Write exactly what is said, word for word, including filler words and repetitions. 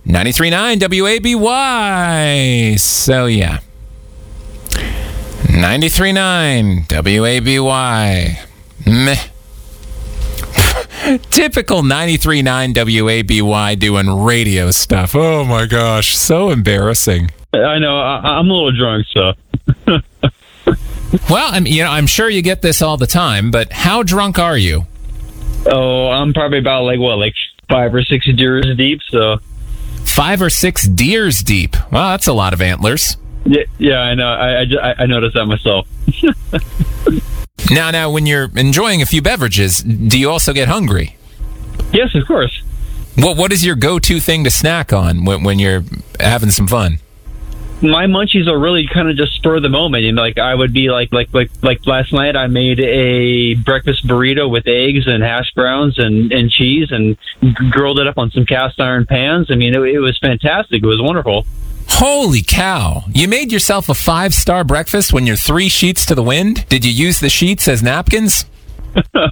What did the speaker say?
ninety-three point nine W A B Y. So, yeah. ninety-three point nine W A B Y. Meh. Typical ninety-three point nine W A B Y doing radio stuff. Oh, my gosh. So embarrassing. I know. I, I'm a little drunk, so. Well, I mean, you know, I'm sure you get this all the time, but how drunk are you? Oh, I'm probably about, like, what, like five or six deers deep, so. Five or six deers deep. Wow, that's a lot of antlers. Yeah, yeah, I know. I, I, I noticed that myself. Now, now, when you're enjoying a few beverages, do you also get hungry? Yes, of course. What What is your go-to thing to snack on when, when you're having some fun? My munchies are really kind of just spur of the moment. And like I would be like like like like last night, I made a breakfast burrito with eggs and hash browns and, and cheese and grilled it up on some cast iron pans. I mean, it, it was fantastic. It was wonderful. Holy cow. You made yourself a five-star breakfast when you're three sheets to the wind? Did you use the sheets as napkins?